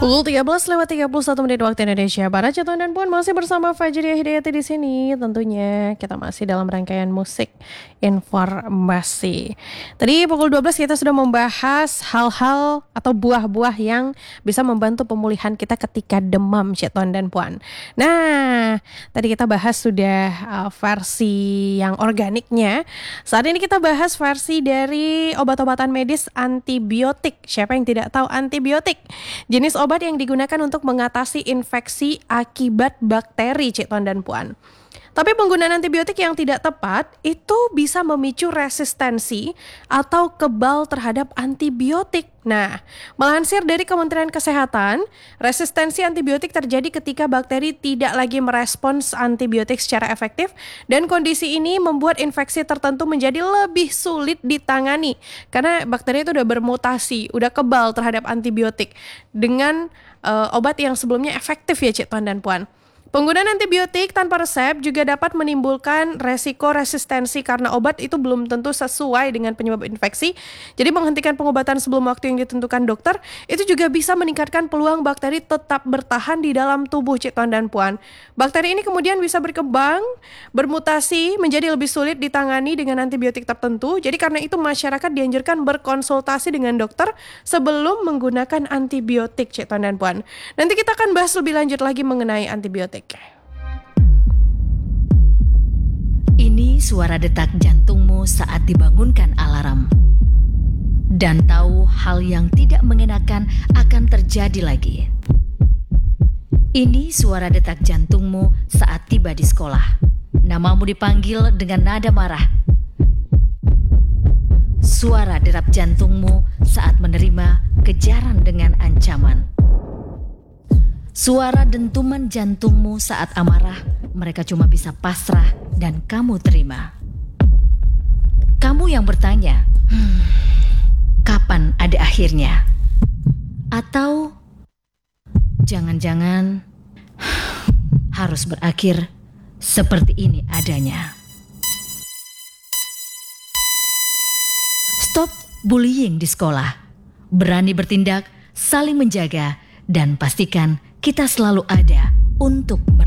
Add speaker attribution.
Speaker 1: Pukul 13:31 waktu Indonesia Barat, Citon dan Puan masih bersama Fajriah Hidayati di sini. Tentunya kita masih dalam rangkaian musik informasi. Tadi pukul 12 kita sudah membahas hal-hal atau buah-buah yang bisa membantu pemulihan kita ketika demam, Citon dan Puan. Nah, tadi kita bahas sudah versi yang organiknya. Saat ini kita bahas versi dari obat-obatan medis antibiotik. Siapa yang tidak tahu antibiotik? Jenis obat yang digunakan untuk mengatasi infeksi akibat bakteri, Citon dan Puan. Tapi penggunaan antibiotik yang tidak tepat itu bisa memicu resistensi atau kebal terhadap antibiotik. Nah, melansir dari Kementerian Kesehatan, resistensi antibiotik terjadi ketika bakteri tidak lagi merespons antibiotik secara efektif dan kondisi ini membuat infeksi tertentu menjadi lebih sulit ditangani karena bakteri itu udah bermutasi, udah kebal terhadap antibiotik dengan obat yang sebelumnya efektif ya Citon dan Puan. Penggunaan antibiotik tanpa resep juga dapat menimbulkan resiko resistensi karena obat itu belum tentu sesuai dengan penyebab infeksi. Jadi menghentikan pengobatan sebelum waktu yang ditentukan dokter itu juga bisa meningkatkan peluang bakteri tetap bertahan di dalam tubuh Citon dan Puan. Bakteri ini kemudian bisa berkembang, bermutasi menjadi lebih sulit ditangani dengan antibiotik tertentu. Jadi karena itu masyarakat dianjurkan berkonsultasi dengan dokter sebelum menggunakan antibiotik Citon dan Puan. Nanti kita akan bahas lebih lanjut lagi mengenai antibiotik.
Speaker 2: Ini suara detak jantungmu saat dibangunkan alarm. Dan tahu hal yang tidak mengenakan akan terjadi lagi. Ini suara detak jantungmu saat tiba di sekolah. Namamu dipanggil dengan nada marah. Suara derap jantungmu saat menerima kejaran dengan ancaman. Suara dentuman jantungmu saat amarah, mereka cuma bisa pasrah dan kamu terima. Kamu yang bertanya, kapan ada akhirnya? Atau jangan-jangan harus berakhir seperti ini adanya. Stop bullying di sekolah. Berani bertindak, saling menjaga, dan pastikan kita selalu ada untuk